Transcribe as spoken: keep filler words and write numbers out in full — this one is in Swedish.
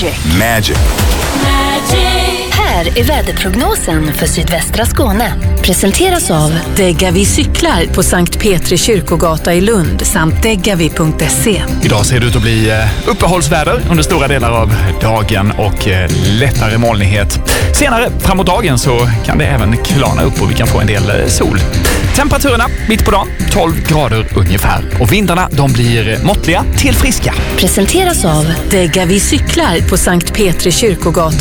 Magic. Magic. Här är väderprognosen för sydvästra Skåne. Presenteras av Degavi cyklar på Sankt Petri kyrkogata i Lund samt degavi punkt se. Idag ser det ut att bli uppehållsväder under stora delar av dagen och lättare molnighet. Senare framåt dagen så kan det även klarna upp och vi kan få en del sol. Temperaturerna mitt på dagen tolv grader ungefär och vindarna de blir måttliga till friska. Presenteras av Degavi cyklar på Sankt Petri kyrkogata